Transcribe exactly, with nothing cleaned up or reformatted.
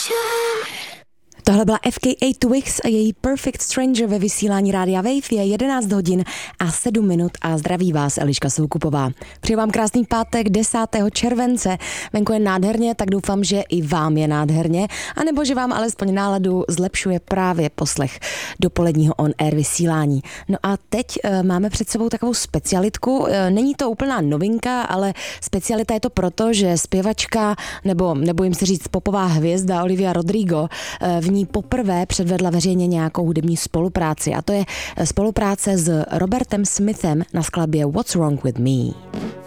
Tohle byla F K A Twigs a její Perfect Stranger ve vysílání Rádia Wave. Je jedenáct hodin a sedm minut a zdraví vás Eliška Soukupová. Přeji vám krásný pátek desátého července. Venku je nádherně, tak doufám, že i vám je nádherně, anebo že vám alespoň náladu zlepšuje právě poslech dopoledního on-air vysílání. No a teď e, máme před sebou takovou specialitku. E, není to úplná novinka, ale specialita je to proto, že zpěvačka, nebo nebojím se říct popová hvězda Olivia Rodrigo e, v ní poprvé předvedla veřejně nějakou hudební spolupráci, a to je spolupráce s Robertem Smithem na skladbě What's Wrong With Me.